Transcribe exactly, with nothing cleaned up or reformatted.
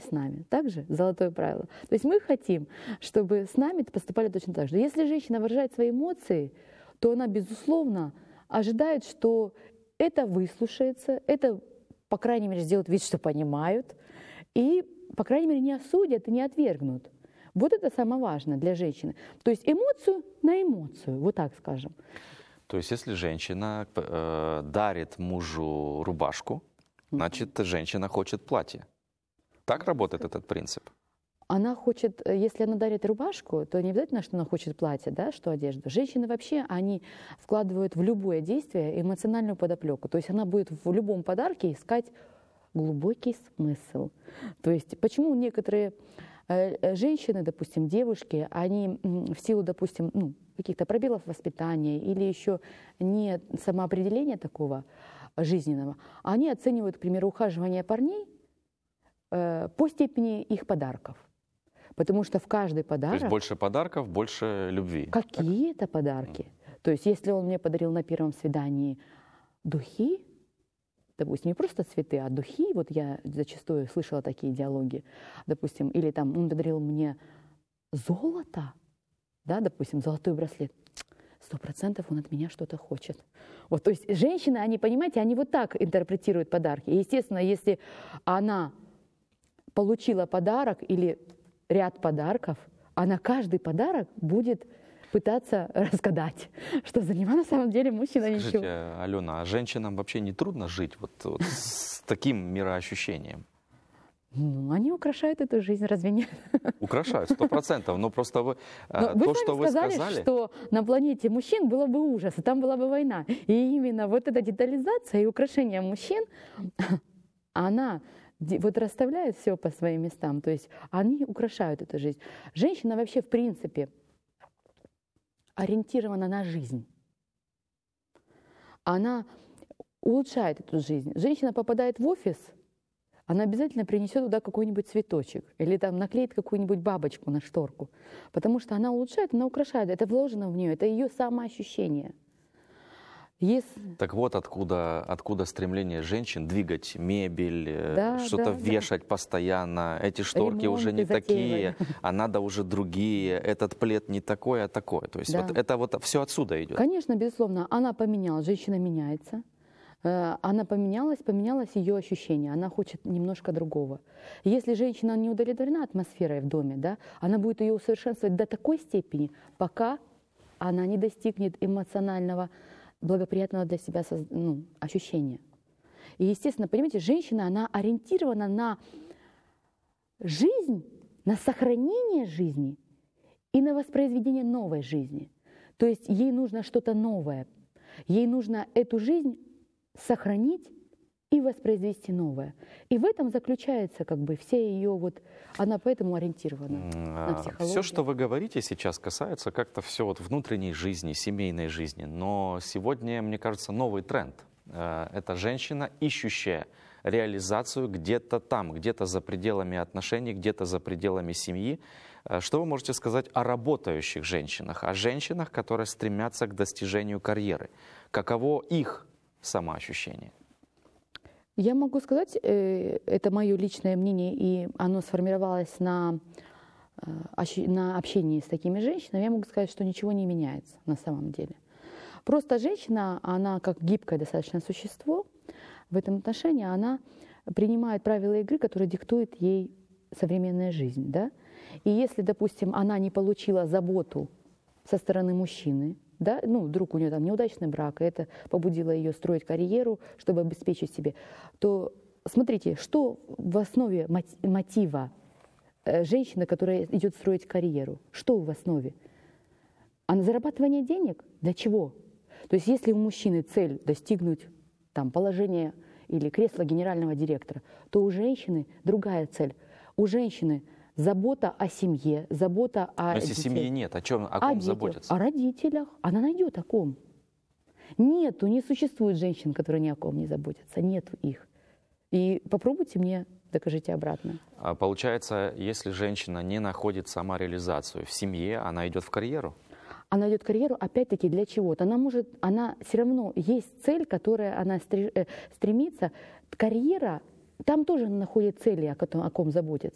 с нами. Также золотое правило. То есть мы хотим, чтобы с нами поступали точно так же. Если женщина выражает свои эмоции, то она, безусловно, ожидает, что это выслушается, это, по крайней мере, сделают вид, что понимают, и, по крайней мере, не осудят и не отвергнут. Вот это самое важное для женщины. То есть эмоцию на эмоцию, вот так скажем. То есть если женщина э, дарит мужу рубашку, значит, женщина хочет платье. Так работает этот принцип? Она хочет, если она дарит рубашку, то не обязательно, что она хочет платье, да, что одежду. Женщины вообще, они вкладывают в любое действие эмоциональную подоплеку. То есть она будет в любом подарке искать глубокий смысл. То есть почему некоторые э, женщины, допустим, девушки, они в силу, допустим, ну, каких-то пробелов воспитания или еще не самоопределения такого жизненного, они оценивают, к примеру, ухаживание парней э, по степени их подарков. Потому что в каждый подарок... То есть больше подарков, больше любви. Какие-то подарки. То есть если он мне подарил на первом свидании духи, допустим, не просто цветы, а духи, вот я зачастую слышала такие диалоги, допустим, или там он подарил мне золото, да, допустим, золотой браслет, сто процентов он от меня что-то хочет. Вот, то есть женщины, они, понимаете, они вот так интерпретируют подарки. И, естественно, если она получила подарок или ряд подарков, она каждый подарок будет пытаться разгадать, что за него на самом деле мужчина Скажите, ничего. Алена, а женщинам вообще не трудно жить вот, вот с таким мироощущением? Ну, они украшают эту жизнь, разве нет? Украшают, сто процентов. Но просто вы, Но то, вы что вы сказали, сказали... что на планете мужчин было бы ужас, и там была бы война. И именно вот эта детализация и украшение мужчин, она вот расставляет все по своим местам. То есть они украшают эту жизнь. Женщина вообще, в принципе, ориентирована на жизнь. Она улучшает эту жизнь. Женщина попадает в офис, она обязательно принесет туда какой-нибудь цветочек или там наклеит какую-нибудь бабочку на шторку, потому что она улучшает, она украшает, это вложено в нее, это ее самоощущение. Если... Так вот откуда, откуда стремление женщин двигать мебель, да, что-то да, вешать да. постоянно. Эти шторки Ремонты уже не затеивали. такие, а надо уже другие. Этот плед не такой, а такой. То есть Да. вот это вот все отсюда идет. Конечно, безусловно, она поменялась, женщина меняется. Она поменялась, поменялось ее ощущение, она хочет немножко другого. Если женщина не удовлетворена атмосферой в доме, да, она будет ее усовершенствовать до такой степени, пока она не достигнет эмоционального, благоприятного для себя ну, ощущения. И, естественно, понимаете, женщина, она ориентирована на жизнь, на сохранение жизни и на воспроизведение новой жизни. То есть ей нужно что-то новое, ей нужно эту жизнь сохранить и воспроизвести новое. И в этом заключается как бы вся ее вот, она поэтому ориентирована на психологию. Все, что вы говорите сейчас, касается как-то все вот внутренней жизни, семейной жизни. Но сегодня, мне кажется, новый тренд. Это женщина, ищущая реализацию где-то там, где-то за пределами отношений, где-то за пределами семьи. Что вы можете сказать о работающих женщинах, о женщинах, которые стремятся к достижению карьеры? Каково их самоощущение? Я могу сказать, это мое личное мнение, и оно сформировалось на, на общении с такими женщинами. Я могу сказать, что ничего не меняется на самом деле. Просто женщина, она как гибкое достаточно существо в этом отношении, она принимает правила игры, которые диктует ей современная жизнь. Да? И если, допустим, она не получила заботу со стороны мужчины, да, ну, вдруг у нее там неудачный брак, и это побудило ее строить карьеру, чтобы обеспечить себе, то смотрите, что в основе мотива женщины, которая идет строить карьеру, что в основе? А на зарабатывание денег? Для чего? То есть если у мужчины цель достигнуть там, положения или кресла генерального директора, то у женщины другая цель. У женщины забота о семье, забота о... Но если детей. семьи нет, о чем, о ком о детях, заботиться? О родителях. Она найдет о ком. Нету, не существует женщин, которые ни о ком не заботятся. Нету их. И попробуйте мне, докажите обратно. А получается, если женщина не находит самореализацию в семье, она идет в карьеру? Она идет в карьеру, опять-таки, для чего-то. Она может, она все равно, есть цель, которая она стремится. Карьера, там тоже находит цели, о ком, о ком заботиться.